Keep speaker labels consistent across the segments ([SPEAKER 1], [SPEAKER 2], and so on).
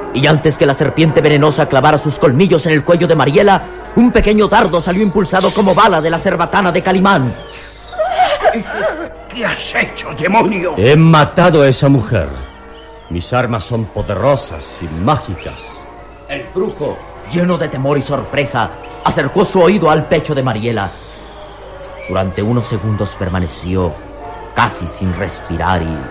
[SPEAKER 1] Y antes que la serpiente venenosa clavara sus colmillos en el cuello de Mariela, un pequeño dardo salió impulsado como bala de la cerbatana de Calimán.
[SPEAKER 2] ¿Qué has hecho, demonio?
[SPEAKER 3] He matado a esa mujer. Mis armas son poderosas y mágicas.
[SPEAKER 1] El brujo, lleno de temor y sorpresa, acercó su oído al pecho de Mariela. Durante unos segundos permaneció casi sin respirar y...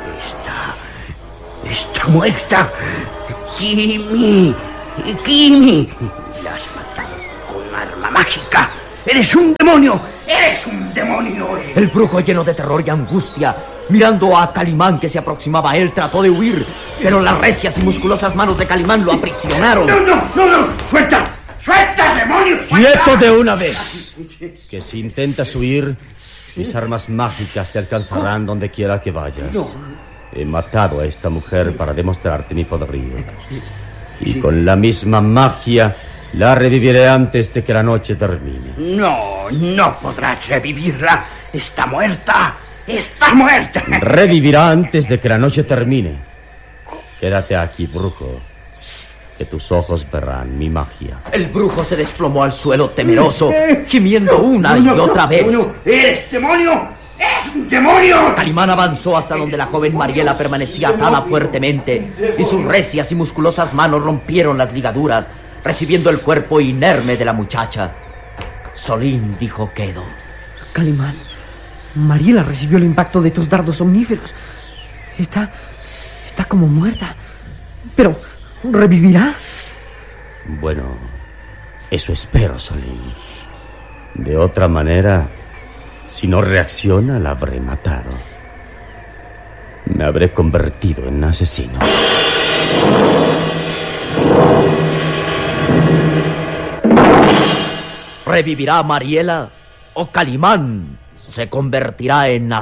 [SPEAKER 2] Está muerta. Kimi. La has matado con arma mágica. ¡Eres un demonio! ¡Eres un demonio!
[SPEAKER 1] El brujo, lleno de terror y angustia, mirando a Calimán que se aproximaba a él, trató de huir, pero las recias y musculosas manos de Calimán lo aprisionaron.
[SPEAKER 2] ¡No! ¡Suelta! ¡Suelta, demonio! ¡Suelta!
[SPEAKER 3] ¡Quieto de una vez! Que si intentas huir, mis armas mágicas te alcanzarán donde quiera que vayas. He matado a esta mujer para demostrarte mi poderío. Y con la misma magia la reviviré antes de que la noche termine.
[SPEAKER 2] No podrás revivirla. Está muerta. ¡Está muerta!
[SPEAKER 3] Revivirá antes de que la noche termine. Quédate aquí, brujo, que tus ojos verán mi magia.
[SPEAKER 1] El brujo se desplomó al suelo temeroso, gimiendo una y otra vez.
[SPEAKER 2] ¡Eres demonio! ¡Es un demonio!
[SPEAKER 1] Calimán avanzó hasta donde la joven Mariela permanecía atada fuertemente, y sus recias y musculosas manos rompieron las ligaduras, recibiendo el cuerpo inerme de la muchacha. Solín dijo quedo.
[SPEAKER 4] Calimán, Mariela recibió el impacto de tus dardos omníferos. Está como muerta. Pero, ¿revivirá?
[SPEAKER 3] Bueno, eso espero, Solín. De otra manera, si no reacciona, la habré matado. Me habré convertido en asesino.
[SPEAKER 1] ¿Revivirá Mariela o Calimán se convertirá en